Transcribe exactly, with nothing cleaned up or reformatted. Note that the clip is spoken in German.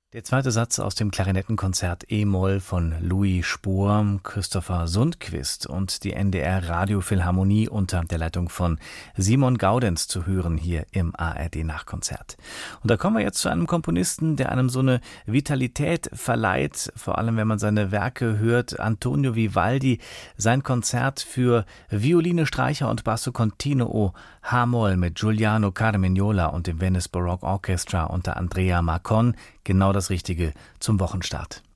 Der zweite Satz aus dem Klarinettenkonzert E-Moll von Louis Spohr, Christopher Sundquist und die N D R Radiophilharmonie unter der Leitung von Simon Gaudenz zu hören hier im A R D Nachkonzert. Und da kommen wir jetzt zu einem Komponisten, der einem so eine Vitalität verleiht, vor allem wenn man seine Werke hört. Antonio Vivaldi, sein Konzert für Violine, Streicher und Basso Continuo H-Moll mit Giuliano Carmignola und dem Venice Baroque Orchestra unter Andrea Marcon. Genau das Richtige zum Wochenstart.